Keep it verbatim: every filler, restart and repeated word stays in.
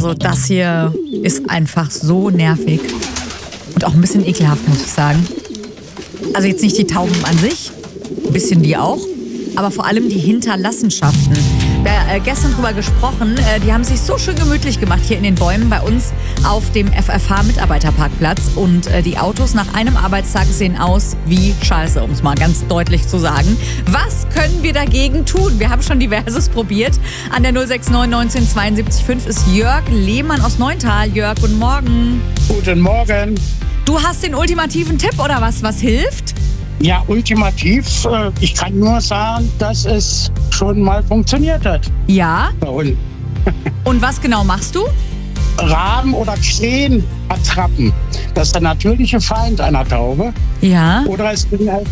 Also das hier ist einfach so nervig und auch ein bisschen ekelhaft, muss ich sagen. Also jetzt nicht die Tauben an sich, ein bisschen die auch, aber vor allem die Hinterlassenschaften. Wir haben äh, gestern drüber gesprochen, äh, die haben sich so schön gemütlich gemacht hier in den Bäumen bei uns auf dem F F H-Mitarbeiterparkplatz. Und äh, die Autos nach einem Arbeitstag sehen aus wie Scheiße, um es mal ganz deutlich zu sagen. Was können wir dagegen tun? Wir haben schon diverses probiert. An der null sechs neun neunzehn zweiundsiebzig fünf ist Jörg Lehmann aus Neuntal. Jörg, guten Morgen. Guten Morgen. Du hast den ultimativen Tipp oder was? Was hilft? Ja, ultimativ. Äh, ich kann nur sagen, dass es schon mal funktioniert hat. Ja. Bei uns. Und was genau machst du? Raben oder Krähen attrappen. Das ist der natürliche Feind einer Taube. Ja. Oder es sind halt